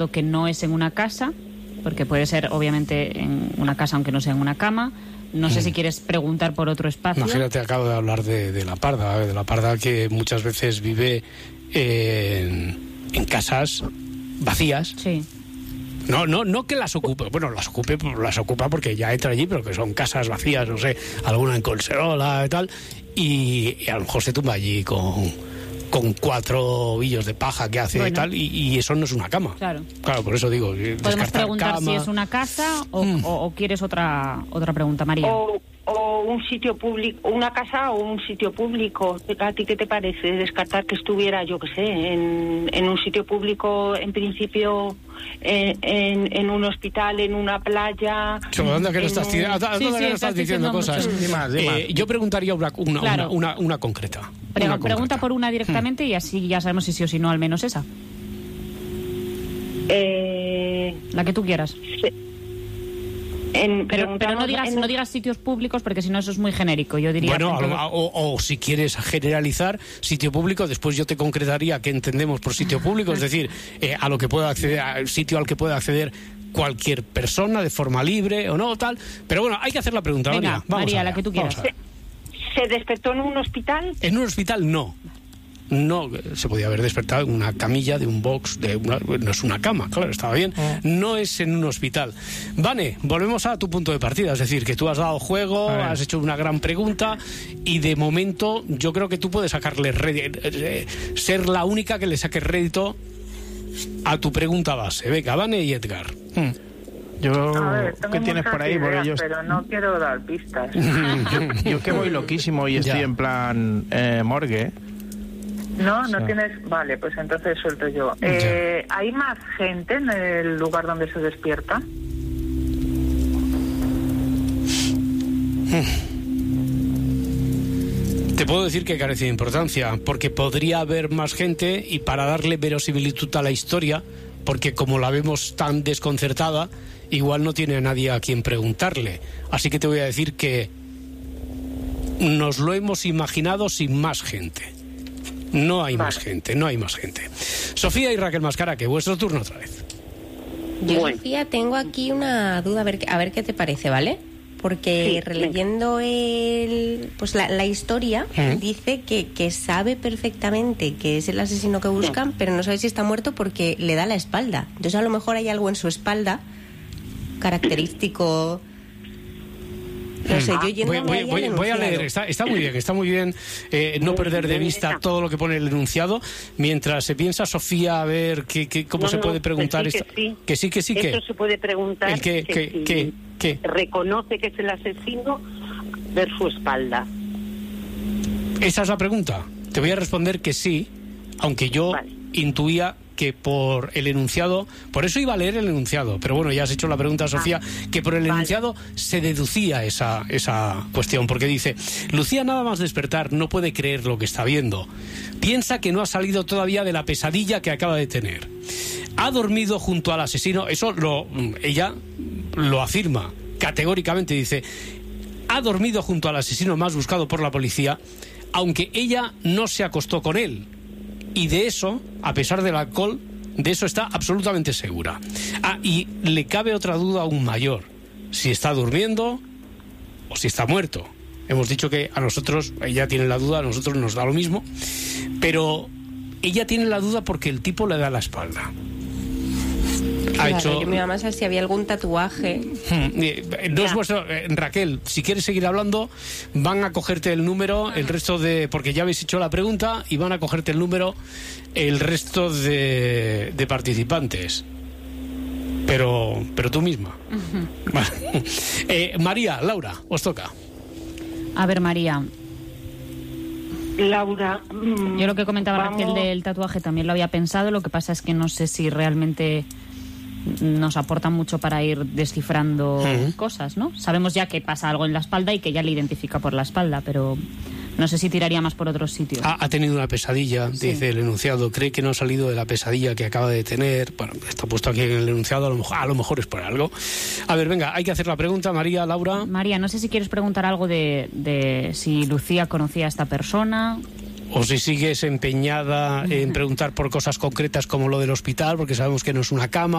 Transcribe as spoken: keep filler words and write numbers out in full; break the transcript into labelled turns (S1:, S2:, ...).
S1: que no es en una casa, porque puede ser obviamente en una casa aunque no sea en una cama. No sé mm. si quieres preguntar por otro espacio.
S2: Imagínate, acabo de hablar de, de la parda, de la parda que muchas veces vive en, en casas vacías.
S1: Sí.
S2: No, no, no que las ocupe, bueno, las ocupe, las ocupa porque ya entra allí, pero que son casas vacías, no sé, alguna en Collserola y tal, y, y a lo mejor se tumba allí con, con cuatro ovillos de paja que hace bueno. y tal, y, y eso no es una cama.
S1: Claro.
S2: Claro, por eso digo.
S1: Podemos preguntar
S2: cama.
S1: si es una casa o, mm. o, o quieres otra otra pregunta, María.
S3: O, o un sitio público, una casa o un sitio público. ¿A ti qué te parece? Descartar que estuviera, yo qué sé, en, en un sitio público, en principio, en, en, en un hospital, en una playa.
S2: ¿Dónde que no estás, un... sí, sí, no estás diciendo cosas?
S4: Más,
S2: eh, yo preguntaría una, una,
S1: claro.
S2: una, una, una concreta.
S1: Pre
S2: una
S1: pregunta
S2: concreta.
S1: por una directamente hmm. y así ya sabemos si sí o si no, al menos esa.
S3: Eh...
S1: La que tú quieras.
S3: Sí. En,
S1: pero pero no digas
S3: en...
S1: no digas sitios públicos porque si no eso es muy genérico, yo diría.
S2: Bueno, o, o, o si quieres generalizar sitio público, después yo te concretaría qué entendemos por sitio público, es decir, eh, a lo que pueda acceder, al sitio al que pueda acceder cualquier persona de forma libre o no, tal. Pero bueno, hay que hacer la pregunta.
S1: Venga,
S2: María, vamos
S1: María,
S2: allá,
S1: la que tú quieras.
S3: ¿Se, ¿Se despertó en un hospital?
S2: En un hospital no. No, se podía haber despertado en una camilla de un box, de una, no es una cama, claro, estaba bien. No es en un hospital. Vane, volvemos a tu punto de partida, es decir, que tú has dado juego, has hecho una gran pregunta y de momento yo creo que tú puedes sacarle rédito, ser la única que le saque rédito a tu pregunta base. Venga, Vane y Edgar. Hmm.
S4: Yo,
S5: ver,
S4: ¿qué tienes por ahí?
S5: Ideas,
S4: yo...
S5: Pero no quiero dar pistas.
S4: yo, yo que voy loquísimo y estoy ya. en plan eh, morgue.
S5: No, no o sea. tienes... Vale, pues entonces suelto yo. Eh, ¿Hay más gente en el lugar donde se despierta?
S2: Te puedo decir que carece de importancia, porque podría haber más gente y para darle verosimilitud a la historia, porque como la vemos tan desconcertada, igual no tiene a nadie a quien preguntarle. Así que te voy a decir que nos lo hemos imaginado sin más gente. No hay vale. más gente, no hay más gente. Sofía y Raquel Mascara, que vuestro turno otra vez.
S6: Yo, bueno. Sofía, tengo aquí una duda, a ver, a ver qué te parece, ¿vale? Porque sí, releyendo el, pues la, la historia, ¿Eh? dice que, que sabe perfectamente que es el asesino que buscan, sí. pero no sabe si está muerto porque le da la espalda. Entonces a lo mejor hay algo en su espalda característico... No sé, yo yendo
S2: voy, voy, voy, voy a leer, está, está muy bien, está muy bien eh, no perder de vista todo lo que pone el enunciado. Mientras se piensa, Sofía, a ver qué, qué, cómo no, se puede preguntar.
S3: Que sí,
S2: esta...
S3: que, sí.
S2: que sí, que sí, que
S3: Eso se puede preguntar.
S2: ¿El qué,
S3: que
S2: qué,
S3: si
S2: qué, qué?
S3: reconoce que es el asesino, ver su espalda.
S2: Esa es la pregunta. Te voy a responder que sí, aunque yo vale. intuía que por el enunciado, por eso iba a leer el enunciado, pero bueno, ya has hecho la pregunta, Sofía, que por el vale. enunciado se deducía esa, esa cuestión, porque dice, Lucía nada más despertar no puede creer lo que está viendo, piensa que no ha salido todavía de la pesadilla que acaba de tener, ha dormido junto al asesino, eso lo ella lo afirma categóricamente, dice, ha dormido junto al asesino más buscado por la policía, aunque ella no se acostó con él. Y de eso, a pesar del alcohol, de eso está absolutamente segura. Ah, y le cabe otra duda aún mayor. Si está durmiendo o si está muerto. Hemos dicho que a nosotros, ella tiene la duda, a nosotros nos da lo mismo. Pero ella tiene la duda porque el tipo le da la espalda. Ha
S6: claro,
S2: hecho...
S6: yo me iba más a si había algún tatuaje.
S2: No es vuestro... Eh, Raquel, si quieres seguir hablando, van a cogerte el número, el resto de... Porque ya habéis hecho la pregunta y van a cogerte el número el resto de, de participantes. Pero, pero tú misma. Uh-huh. Vale. eh, María, Laura, os toca.
S1: A ver, María...
S3: Laura, mmm,
S1: yo lo que comentaba Raquel del tatuaje también lo había pensado, lo que pasa es que no sé si realmente nos aporta mucho para ir descifrando uh-huh. cosas, ¿no? Sabemos ya que pasa algo en la espalda y que ya le identifica por la espalda, pero no sé si tiraría más por otros sitios.
S2: Ha, ha tenido una pesadilla, sí. dice el enunciado, cree que no ha salido de la pesadilla que acaba de tener. Bueno, está puesto aquí en el enunciado, a lo mejor, a lo mejor es por algo. A ver, venga, hay que hacer la pregunta, María, Laura.
S1: María, no sé si quieres preguntar algo de, de si Lucía conocía a esta persona.
S2: o si sigues empeñada en preguntar por cosas concretas como lo del hospital, porque sabemos que no es una cama.